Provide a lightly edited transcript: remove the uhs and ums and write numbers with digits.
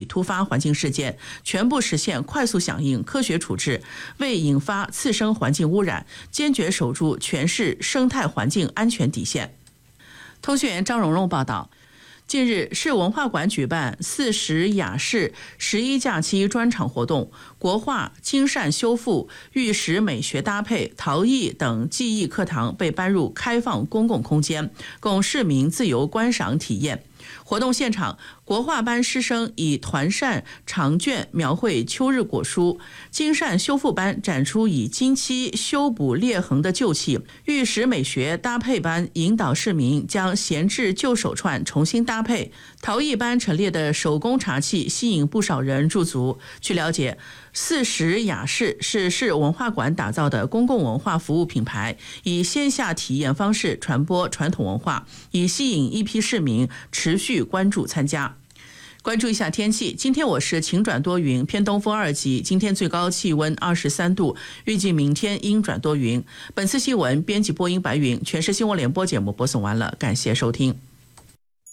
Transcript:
突发环境事件，全部实现快速响应、科学处置，未引发次生环境污染，坚决守住全市生态环境安全底线。通讯员张蓉蓉报道。近日，市文化馆举办40雅士11假期专场活动，国画、金扇修复、玉石美学搭配、陶艺等技艺课堂被搬入开放公共空间，供市民自由观赏体验。活动现场，国画班师生以团扇、长卷描绘秋日果蔬，金扇修复班展出以金漆修补裂痕的旧器，玉石美学搭配班引导市民将闲置旧手串重新搭配，陶艺班陈列的手工茶器吸引不少人驻足。据了解，40雅士是市文化馆打造的公共文化服务品牌，以线下体验方式传播传统文化，以吸引一批市民持续关注参加。关注一下天气，今天我市晴转多云，偏东风2级，今天最高气温23度，预计明天阴转多云。本次新闻编辑播音白云，全市新闻联播节目播送完了，感谢收听。